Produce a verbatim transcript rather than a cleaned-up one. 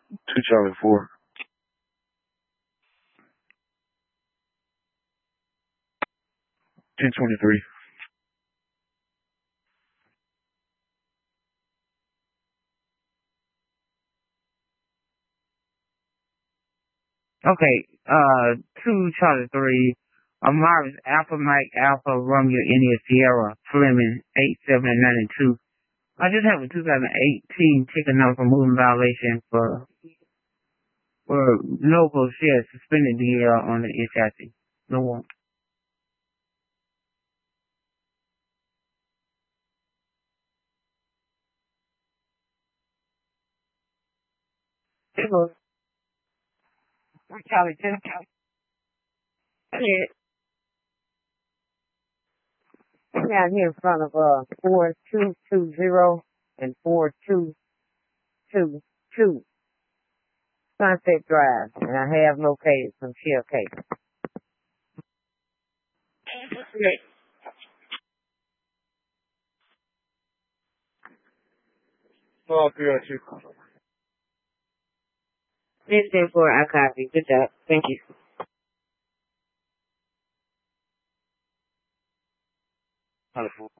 Two Charlie four. Ten twenty three. Okay, uh, two Charlie three. Amaris Alpha Mike Alpha Romeo India Sierra Fleming eight seven nine two. I just have a two thousand eighteen ticket number for moving violation for for local share suspended D L on the H I C. No one. Charlie, ten Charlie. Yeah. Down here in front of uh four two two zero and four two two two Sunset Drive, and I have located some shell cases. Oh, three oh two. Fifteen four, I copy. Good job. Thank you. Telephone.